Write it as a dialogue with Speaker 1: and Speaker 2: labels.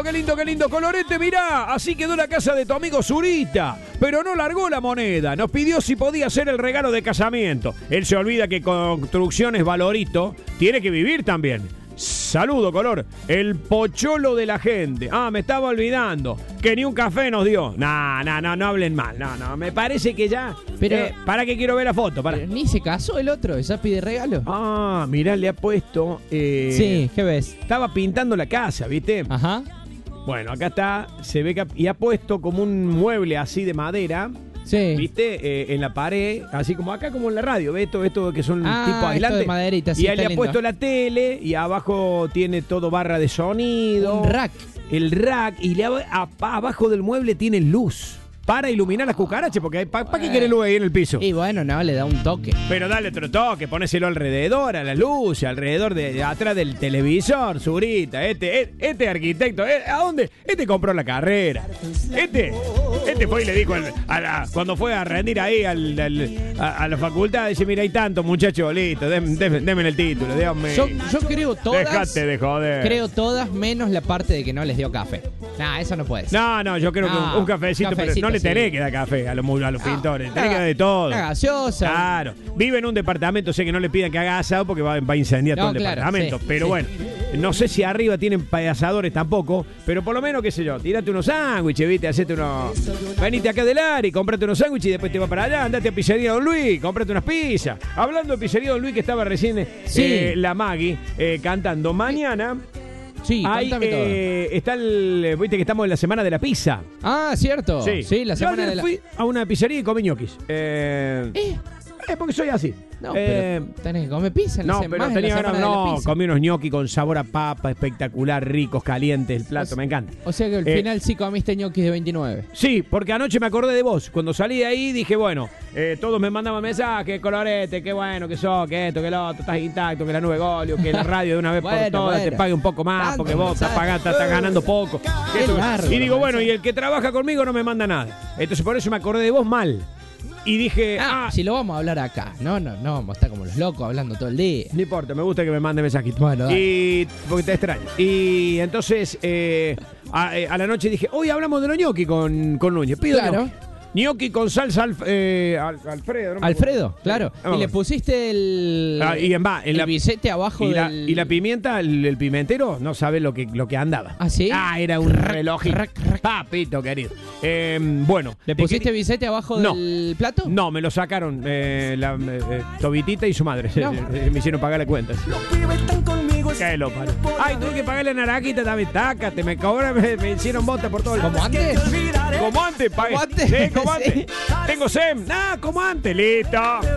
Speaker 1: lindo, qué lindo, qué lindo. Colorete, mirá, así quedó la casa de tu amigo Zurita. Pero no largó la moneda. Nos pidió si podía ser el regalo de casamiento. Él se olvida que Construcciones Valorito tiene que vivir también. Saludo, Color. El pocholo de la gente. Ah, me estaba olvidando. Que ni un café nos dio. No hablen mal. No, me parece que ya...
Speaker 2: Pero...
Speaker 1: ¿para qué quiero ver la foto? Para.
Speaker 2: Ni se casó el otro, ¿ya pide regalo?
Speaker 1: Ah, mirá, le ha puesto...
Speaker 2: Sí, ¿qué ves?
Speaker 1: Estaba pintando la casa, ¿viste?
Speaker 2: Ajá.
Speaker 1: Bueno, acá está, se ve que... Y ha puesto como un mueble así de madera...
Speaker 2: Sí.
Speaker 1: ¿Viste? En la pared, así como acá, como en la radio, ¿ves? Esto que son tipo aislantes.
Speaker 2: De maderita, sí,
Speaker 1: y ahí le ha
Speaker 2: lindo.
Speaker 1: puesto la tele y abajo tiene todo barra de sonido.
Speaker 2: Un rack.
Speaker 1: El rack. Y abajo del mueble tiene luz para iluminar las cucarachas, porque ¿para qué quiere luz ahí en el piso?
Speaker 2: Y bueno, no, le da un toque.
Speaker 1: Pero dale otro toque, ponéselo alrededor, a la luz, alrededor de atrás del televisor, Zurita. Este arquitecto, ¿a dónde? Este compró la carrera. Este fue y le dijo cuando fue a rendir ahí a la facultad, dice, mira, hay tanto, muchacho, listo, denme el título, díganme.
Speaker 2: Yo creo todas.
Speaker 1: Dejate de joder.
Speaker 2: Creo todas, menos la parte de que no les dio café. Eso no puede ser.
Speaker 1: No, yo creo que un cafecito, pero no le tenés que dar café a los pintores, tenés que dar de todo.
Speaker 2: Una gaseosa.
Speaker 1: Claro. Vive en un departamento, sé que no le pidan que haga asado porque va a incendiar todo el departamento.
Speaker 2: Sí,
Speaker 1: pero bueno, no sé si arriba tienen payasadores tampoco, pero por lo menos, qué sé yo, tirate unos sándwiches, viste, hacete unos... Venite acá del Ari, comprate unos sándwiches y después te vas para allá, andate a Pizzería Don Luis, comprate unas pizzas. Hablando de Pizzería Don Luis, que estaba recién la Maggie cantando. Mañana...
Speaker 2: Sí, contame todo.
Speaker 1: Está viste que estamos en la semana de la pizza.
Speaker 2: Ah, cierto. Sí, la semana de la...
Speaker 1: fui a una pizzería y comí ñoquis. Porque soy así.
Speaker 2: No, pero tenés que comer pizza.
Speaker 1: No, pero tenía ganas. Comí unos ñoquis con sabor a papa, espectacular, ricos, calientes, el plato, me encanta.
Speaker 2: O sea que al final sí comiste ñoquis de 29.
Speaker 1: Sí, porque anoche me acordé de vos. Cuando salí de ahí dije, bueno, todos me mandaban mensajes, Colorete, qué bueno que sos, que esto, que lo otro, estás intacto, que la nube Golio, que la radio de una vez por todas te pague un poco más, porque vos estás ganando poco. Y digo, bueno, y el que trabaja conmigo no me manda nada. Entonces por eso me acordé de vos mal. Y dije,
Speaker 2: si lo vamos a hablar acá. No, vamos a estar como los locos hablando todo el día.
Speaker 1: No importa, me gusta que me mande mensajitos.
Speaker 2: Bueno,
Speaker 1: y porque te extraño. Y entonces, a la noche dije, hoy hablamos de los ñoquis con Núñez. Pido ñoqui con salsa Alfredo. ¿No?
Speaker 2: Alfredo, claro. Y le pusiste el bisete abajo
Speaker 1: y la pimienta, el pimentero, no sabe lo que andaba.
Speaker 2: ¿Ah, sí?
Speaker 1: Era un reloj. Papito querido. Bueno.
Speaker 2: ¿Le pusiste bisete abajo del plato?
Speaker 1: No, me lo sacaron Tobitita y su madre. No. Me hicieron pagar las cuentas. ¿Qué lo paro? Ay, tuve que pagar la naranjita también. Tácate, me cobran, me hicieron bota por todo el...
Speaker 2: ¿Como antes?
Speaker 1: Como antes, pagué.
Speaker 2: ¿Como antes?
Speaker 1: Sí, como antes.
Speaker 2: Sí.
Speaker 1: Tengo SEM. Como antes, listo.